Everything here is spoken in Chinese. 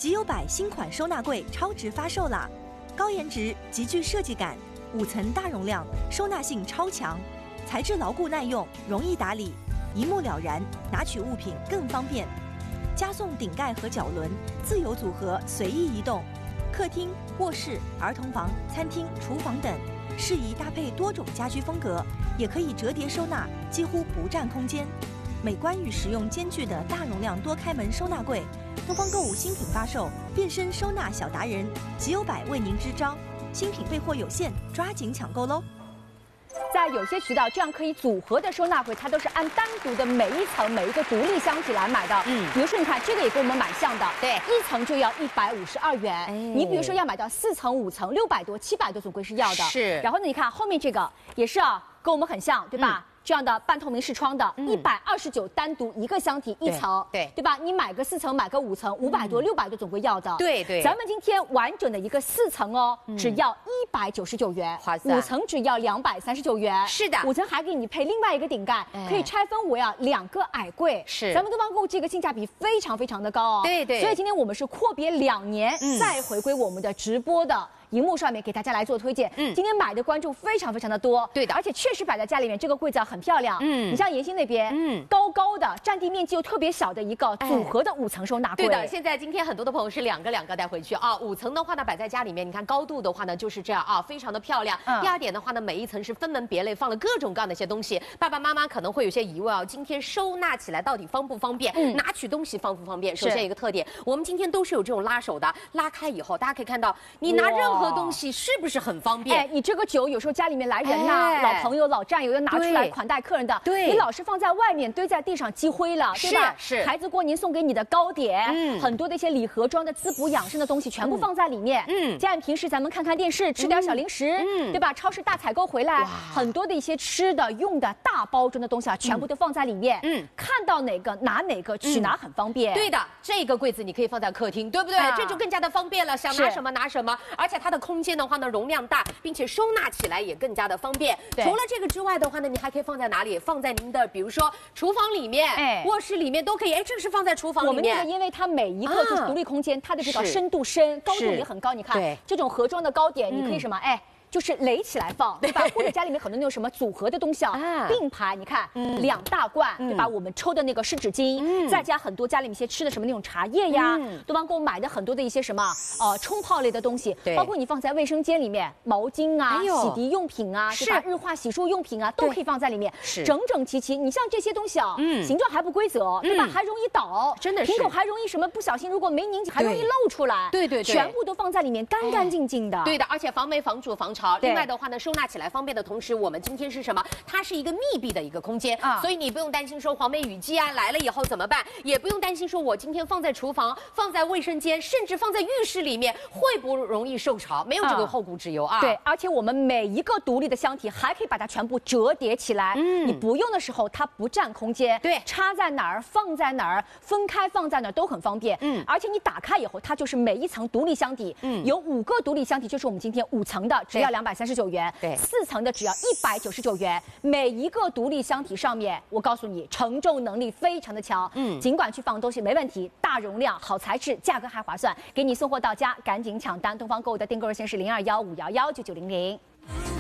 极有百新款收纳柜超值发售啦！高颜值，极具设计感，5层大容量，收纳性超强，材质牢固耐用，容易打理，一目了然，拿取物品更方便。加送顶盖和脚轮，自由组合，随意移动。客厅、卧室、儿童房、餐厅、厨房等，适宜搭配多种家居风格，也可以折叠收纳，几乎不占空间。美观与实用兼具的大容量多开门收纳柜，东方购物新品发售，变身收纳小达人，极有百为您支招。新品备货有限，抓紧抢购喽！ 在有些渠道，这样可以组合的收纳柜，它都是按单独的每一层每一个独立箱体来买的。比如说你看这个也跟我们蛮像的，对，一层就要152元。你比如说要买到4层、5层，600多、700多总归是要的。是。然后呢，你看后面这个也是啊，跟我们很像，对吧？这样的半透明视窗的，129单独一个箱体一层，对吧？你买个4层，买个5层，500多、600多总归要的。对。咱们今天完整的一个4层哦，只要199元，5层只要239元。是的，5层还给你配另外一个顶盖，可以拆分为2个矮柜。是，咱们东方购物这个性价比非常非常的高哦。对。所以今天我们是阔别2年，再回归我们的直播的荧幕上面给大家来做推荐。今天买的观众非常非常的多，对的，而且确实摆在家里面，这个柜子很漂亮。你像妍希那边，高高的，占地面积又特别小的一个组合的5层收纳柜。 对的，现在今天很多的朋友是两个带回去啊。5层的话呢，摆在家里面，你看高度的话呢就是这样啊，非常的漂亮。第二点的话呢，每一层是分门别类放了各种各样的一些东西。爸爸妈妈可能会有些疑问啊，今天收纳起来到底方不方便？拿取东西方不方便？首先一个特点，我们今天都是有这种拉手的，拉开以后大家可以看到，你拿任何东西是不是很方便？ 你这个酒有时候家里面来人呐，老朋友、老战友要拿出来款待客人的，你老是放在外面堆在地上积灰了，对吧？是。孩子过年送给你的糕点，很多的一些礼盒装的滋补养生的东西全部放在里面。家人平时咱们看看电视，吃点小零食，对吧？超市大采购回来，很多的一些吃的、用的大包装的东西啊，全部都放在里面。看到哪个拿哪个，取拿很方便。 对的，这个柜子你可以放在客厅，对不对？这就更加的方便了，想拿什么拿什么，而且它的空间的话呢，容量大，并且收纳起来也更加的方便。除了这个之外的话呢，你还可以放在哪里？放在您的比如说厨房里面、卧室里面都可以。这个是放在厨房里面。 我们那个因为它每一个就是独立空间，它的这个深度深，高度也很高。你看这种盒装的糕点，你可以什么？就是垒起来放，对吧？或者家里面可能那种什么组合的东西啊，并排，你看2大罐，对吧？我们抽的那个湿纸巾，再加很多家里面一些吃的什么那种茶叶呀，东方购物买的很多的一些什么冲泡类的东西，包括你放在卫生间里面，毛巾啊、洗涤用品啊，对吧？日化洗漱用品啊，都可以放在里面，整整齐齐。你像这些东西啊，形状还不规则，对吧？还容易倒，真的是瓶口还容易什么不小心如果没拧紧，还容易漏出来。对，全部都放在里面，干干净净的。 对的，而且防霉、防蛀、防潮。另外的话呢，收纳起来方便的同时，我们今天是什么？它是一个密闭的一个空间，所以你不用担心说黄梅雨季啊来了以后怎么办，也不用担心说我今天放在厨房、放在卫生间，甚至放在浴室里面会不容易受潮，没有这个后顾之忧啊。 对，而且我们每一个独立的箱体还可以把它全部折叠起来，你不用的时候它不占空间，对，插在哪儿放在哪儿，分开放在哪儿都很方便。而且你打开以后，它就是每一层独立箱体，有5个独立箱体，就是我们今天5层的，只要239元。4层的只要199元，每一个独立箱体上面，我告诉你，承重能力非常的强。尽管去放东西没问题，大容量、好材质，价格还划算，给你送货到家，赶紧抢单！东方购物的订购热线是0215119900。